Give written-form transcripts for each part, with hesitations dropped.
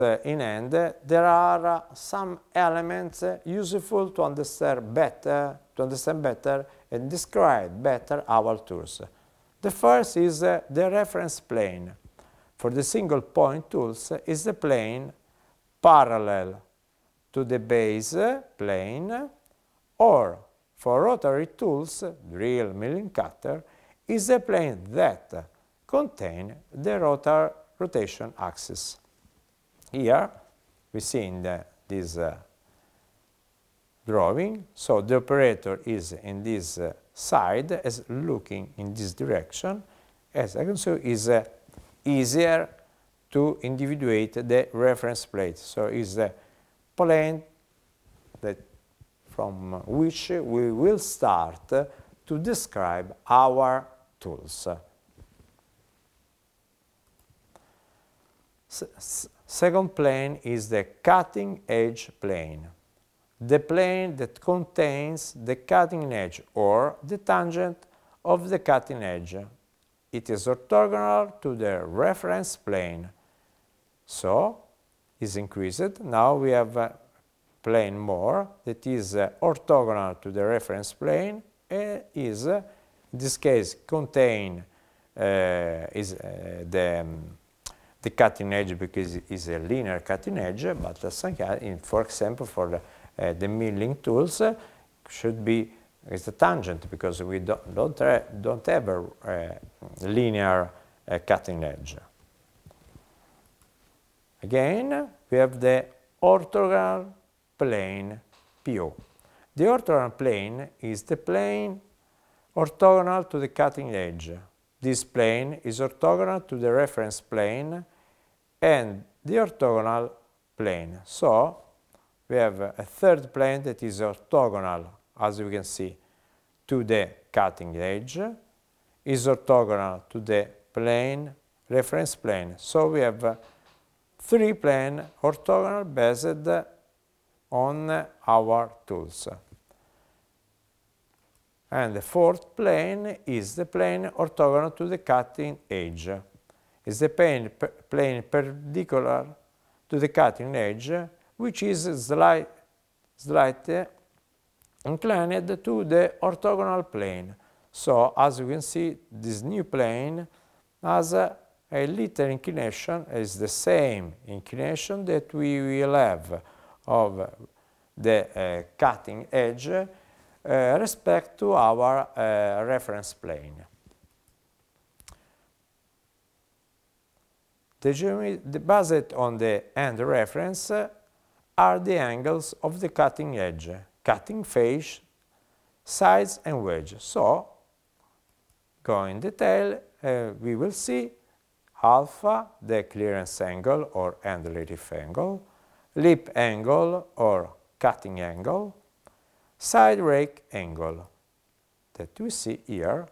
in end, there are some elements useful to understand better and describe better our tools. The first is the reference plane. For the single point tools is the plane parallel to the base plane, or for rotary tools, drill, milling, cutter, is the plane that contains the rotation axis. Here we see in this drawing, so the operator is in this side as looking in this direction. As I can see, is easier to individuate the reference plate. So is the plane that from which we will start to describe our tools. Second plane is the cutting edge plane, the plane that contains the cutting edge or the tangent of the cutting edge. It is orthogonal to the reference plane, so is increased. Now we have a plane more that is orthogonal to the reference plane and is, in this case, contain the cutting edge because it is a linear cutting edge, but for example, for the milling tools, should be is the tangent because we don't have a linear cutting edge. Again, we have the orthogonal plane PO. The orthogonal plane is the plane orthogonal to the cutting edge. This plane is orthogonal to the reference plane and the orthogonal plane. So we have a third plane that is orthogonal, as you can see, to the cutting edge, is orthogonal to the plane, reference plane. So we have three planes orthogonal based on our tools. And the fourth plane is the plane orthogonal to the cutting edge. It's the plane perpendicular to the cutting edge, which is slightly inclined to the orthogonal plane. So, as you can see, this new plane has a little inclination, is the same inclination that we will have of the cutting edge respect to our reference plane. The geometry based on the end reference are the angles of the cutting edge, cutting face, sides and wedge. So, going in detail, we will see alpha, the clearance angle or end relief angle, lip angle or cutting angle, side rake angle that we see here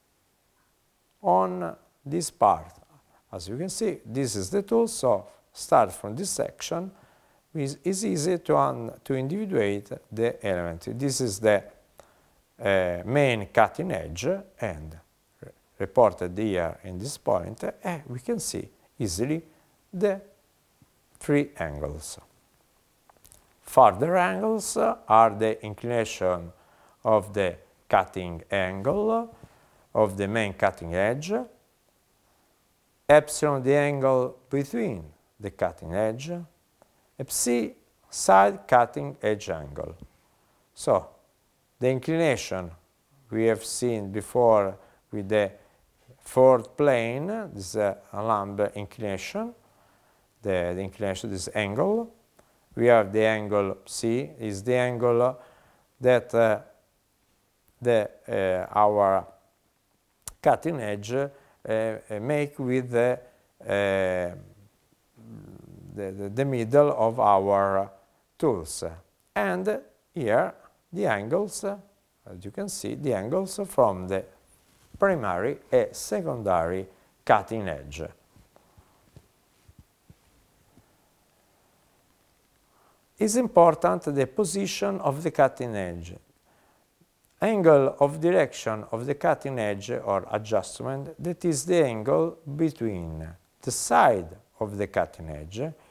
on this part. As you can see, this is the tool, so start from this section. It's easy to individuate the element. This is the main cutting edge and reported here in this point, and we can see easily the three angles. Further angles are the inclination of the cutting angle of the main cutting edge, epsilon the angle between the cutting edge, psi side cutting edge angle. So the inclination we have seen before with the fourth plane, this is a lambda inclination, the inclination, this angle. We have the angle psi, is the angle that our cutting edge make with the middle of our tools. And here the angles, as you can see, the angles from the primary and secondary cutting edge. It's important the position of the cutting edge. Angle of direction of the cutting edge or adjustment, that is the angle between the side of the cutting edge